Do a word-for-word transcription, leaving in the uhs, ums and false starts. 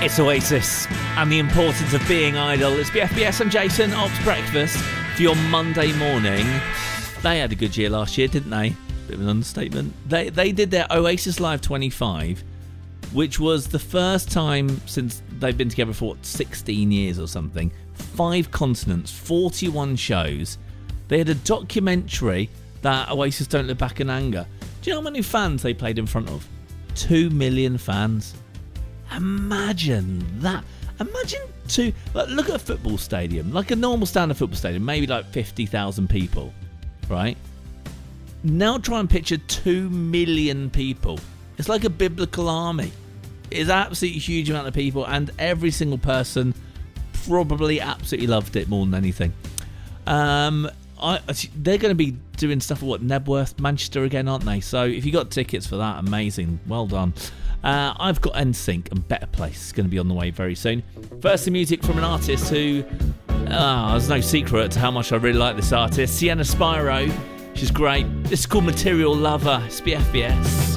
It's Oasis and the importance of being idle. It's B F B S and Jason, Ops Breakfast for your Monday morning. They had a good year last year, didn't they? Bit of an understatement. They they did their Oasis Live twenty-five, which was the first time since they've been together for what, sixteen years or something. Five continents, forty-one shows. They had a documentary that Oasis Don't Look Back in Anger. Do you know how many fans they played in front of? Two million fans. Imagine that. Imagine two. Like, look at a football stadium, like a normal standard football stadium, maybe like fifty thousand people, right? Now try and picture two million people. It's like a biblical army. It's absolutely huge amount of people, and every single person probably absolutely loved it more than anything. Um, I, they're going to be doing stuff at what, Nebworth, Manchester again, aren't they? So if you got tickets for that, amazing, well done. Uh, I've got N Sync and Better Place going to be on the way very soon. First, the music from an artist who, oh, there's no secret to how much I really like this artist, Sienna Spyro. She's great. This is called Material Lover. It's B F B S.